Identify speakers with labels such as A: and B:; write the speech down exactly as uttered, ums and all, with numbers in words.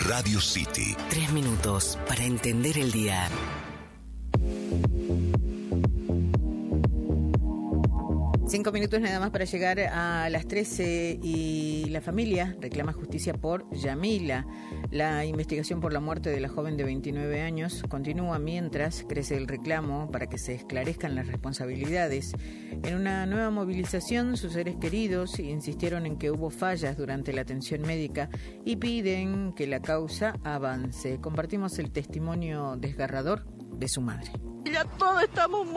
A: Radio City.
B: Tres minutos para entender el día.
C: Cinco minutos nada más para llegar a las trece y la familia reclama justicia por Yamila. La investigación por la muerte de la joven de veintinueve años continúa mientras crece el reclamo para que se esclarezcan las responsabilidades. En una nueva movilización, sus seres queridos insistieron en que hubo fallas durante la atención médica y piden que la causa avance. Compartimos el testimonio desgarrador de su madre.
D: Ya todos estamos